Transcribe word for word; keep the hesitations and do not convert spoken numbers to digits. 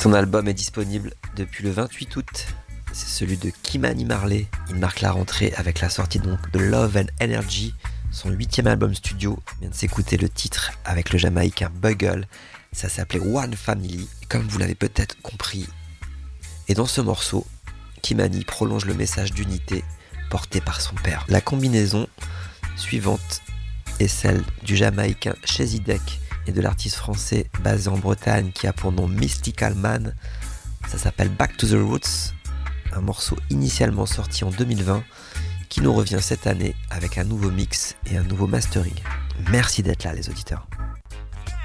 Son album est disponible depuis le vingt-huit août. C'est celui de Ky-Mani Marley. Il marque la rentrée avec la sortie donc de Love and Energy, son huitième album studio. On vient de s'écouter le titre avec le Jamaïcain Bugle. Ça s'appelait One Family, comme vous l'avez peut-être compris. Et dans ce morceau, Ky-Mani prolonge le message d'unité porté par son père. La combinaison suivante est celle du Jamaïcain Chezidek et de l'artiste français basé en Bretagne qui a pour nom Mystical Man. Ça s'appelle Back to the Roots, un morceau initialement sorti en deux mille vingt qui nous revient cette année avec un nouveau mix et un nouveau mastering. Merci d'être là les auditeurs.